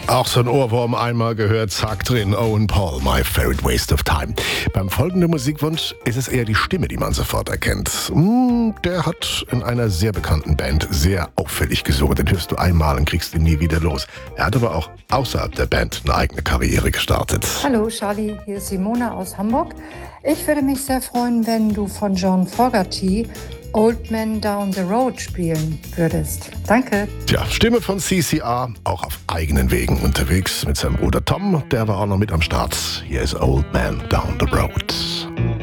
Auch so ein Ohrwurm einmal gehört, zack drin, Owen Paul, My Favorite Waste of Time. Beim folgenden Musikwunsch ist es eher die Stimme, die man sofort erkennt. Der hat in einer sehr bekannten Band sehr auffällig gesungen. Den hörst du einmal und kriegst ihn nie wieder los. Er hat aber auch außerhalb der Band eine eigene Karriere gestartet. Hallo Charlie, hier ist Simone aus Hamburg. Ich würde mich sehr freuen, wenn du von John Fogerty Old Man Down the Road spielen würdest. Danke. Tja, Stimme von CCR, auch auf eigenen Wegen unterwegs mit seinem Bruder Tom. Der war auch noch mit am Start. Hier ist Old Man Down the Road.